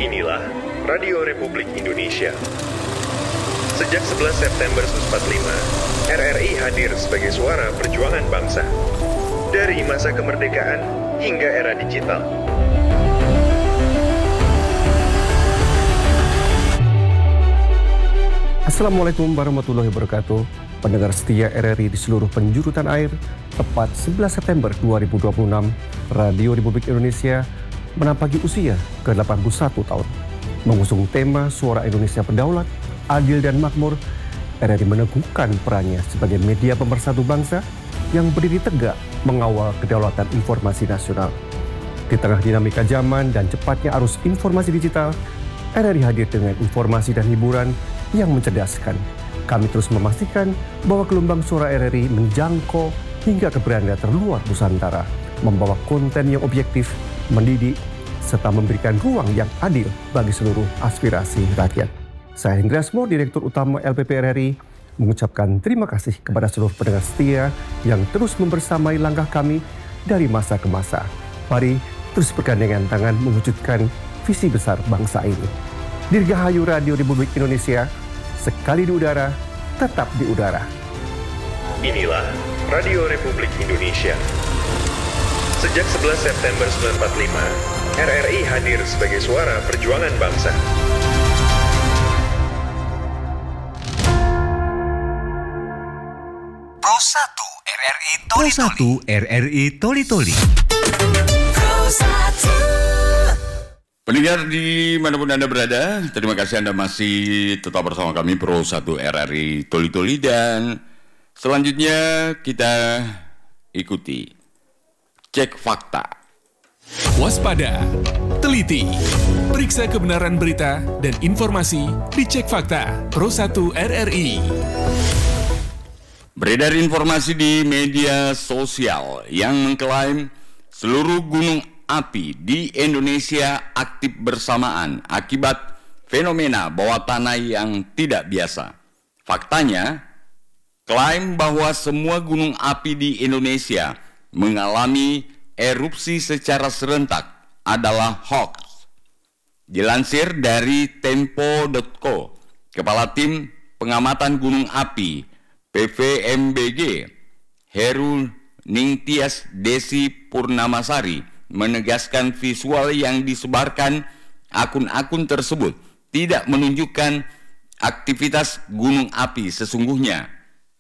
Inilah Radio Republik Indonesia. Sejak 11 September 1945, RRI hadir sebagai suara perjuangan bangsa. Dari masa kemerdekaan hingga era digital. Assalamualaikum warahmatullahi wabarakatuh. Pendengar setia RRI di seluruh penjuru tanah air, tepat 11 September 2026, Radio Republik Indonesia menampaki usia ke-81 tahun. Mengusung tema Suara Indonesia Berdaulat, Adil dan Makmur, RRI meneguhkan perannya sebagai media pemersatu bangsa yang berdiri tegak mengawal kedaulatan informasi nasional. Di tengah dinamika zaman dan cepatnya arus informasi digital, RRI hadir dengan informasi dan hiburan yang mencerdaskan. Kami terus memastikan bahwa gelombang suara RRI menjangkau hingga ke beranda terluar Nusantara, membawa konten yang objektif, mendidik, serta memberikan ruang yang adil bagi seluruh aspirasi rakyat. Saya Hendra Asmo, Direktur Utama LPP RRI, mengucapkan terima kasih kepada seluruh pendengar setia yang terus membersamai langkah kami dari masa ke masa. Mari terus bergandengan tangan mewujudkan visi besar bangsa ini. Dirgahayu Radio Republik Indonesia, sekali di udara, tetap di udara. Inilah Radio Republik Indonesia. Sejak 11 September 1945, RRI hadir sebagai suara perjuangan bangsa. Pro 1 RRI Toli-Toli. Pro 1 RRI Toli-Toli. Pro 1. Pendengar dimanapun Anda berada, terima kasih Anda masih tetap bersama kami Pro 1 RRI Toli-Toli, dan selanjutnya kita ikuti Cek Fakta. Waspada, teliti, periksa kebenaran berita dan informasi di Cek Fakta Pro 1 RRI. Beredar informasi di media sosial yang mengklaim seluruh gunung api di Indonesia aktif bersamaan akibat fenomena bawah tanah yang tidak biasa. Faktanya, klaim bahwa semua gunung api di Indonesia mengalami erupsi secara serentak adalah hoax. Dilansir dari Tempo.co, Kepala Tim Pengamatan Gunung Api PVMBG Heru Ningtyas Desi Purnamasari menegaskan visual yang disebarkan akun-akun tersebut tidak menunjukkan aktivitas gunung api sesungguhnya.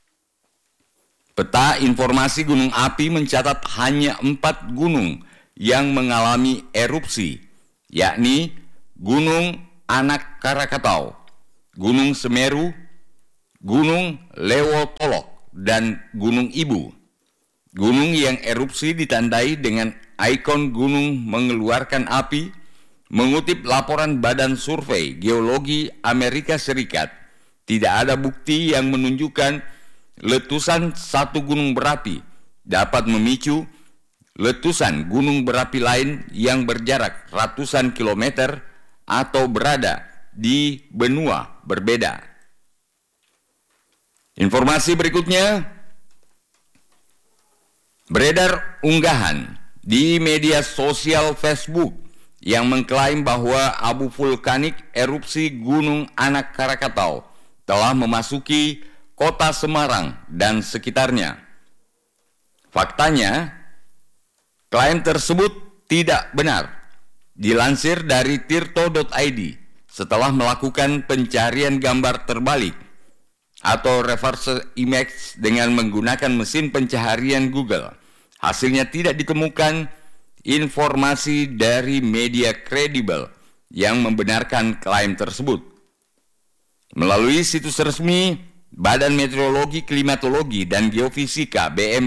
Peta informasi gunung api mencatat hanya 4 gunung yang mengalami erupsi, yakni Gunung Anak Krakatau, Gunung Semeru, Gunung Lewotolok, dan Gunung Ibu. Gunung yang erupsi ditandai dengan ikon gunung mengeluarkan api. Mengutip laporan Badan Survei Geologi Amerika Serikat, tidak ada bukti yang menunjukkan letusan satu gunung berapi dapat memicu letusan gunung berapi lain yang berjarak ratusan kilometer atau berada di benua berbeda. Informasi berikutnya, beredar unggahan di media sosial Facebook yang mengklaim bahwa abu vulkanik erupsi Gunung Anak Krakatau telah memasuki Kota Semarang dan sekitarnya. Faktanya, klaim tersebut tidak benar. Dilansir dari tirto.id, setelah melakukan pencarian gambar terbalik atau reverse image dengan menggunakan mesin pencaharian Google, hasilnya tidak ditemukan informasi dari media kredibel yang membenarkan klaim tersebut. Melalui situs resmi Badan Meteorologi, Klimatologi, dan Geofisika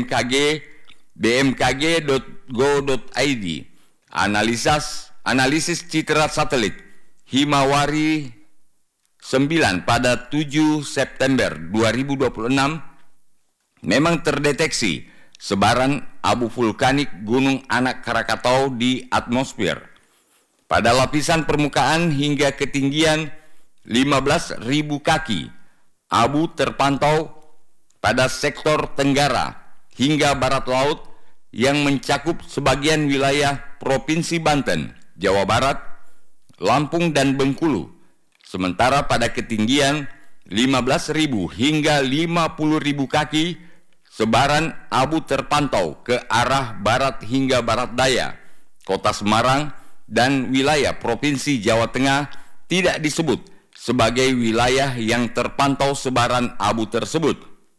bmkg.go.id, analisis citra satelit Himawari 9 pada 7 September 2026 memang terdeteksi sebaran abu vulkanik Gunung Anak Krakatau di atmosfer pada lapisan permukaan hingga ketinggian 15.000 kaki. Abu terpantau pada sektor tenggara hingga barat laut yang mencakup sebagian wilayah Provinsi Banten, Jawa Barat, Lampung dan Bengkulu. Sementara pada ketinggian 15.000 hingga 50.000 kaki, sebaran abu terpantau ke arah barat hingga barat daya. Kota Semarang dan wilayah Provinsi Jawa Tengah tidak disebut sebagai wilayah yang terpantau sebaran abu tersebut.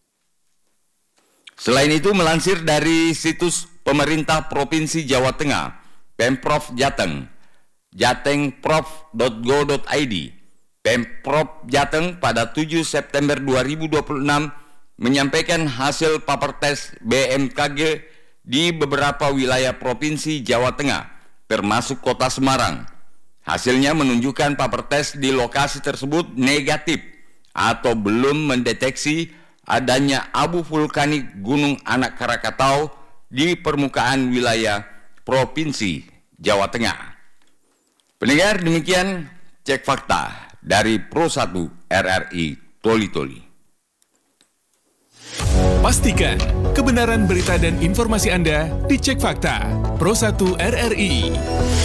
Selain itu, melansir dari situs pemerintah Provinsi Jawa Tengah, Pemprov Jateng, jatengprov.go.id, Pemprov Jateng pada 7 September 2026 menyampaikan hasil papertes BMKG di beberapa wilayah Provinsi Jawa Tengah, termasuk Kota Semarang. Hasilnya menunjukkan papertes di lokasi tersebut negatif atau belum mendeteksi adanya abu vulkanik Gunung Anak Krakatau di permukaan wilayah Provinsi Jawa Tengah. Pendengar, demikian cek fakta dari Pro 1 RRI Toli-Toli. Pastikan kebenaran berita dan informasi Anda dicek fakta. Pro 1 RRI.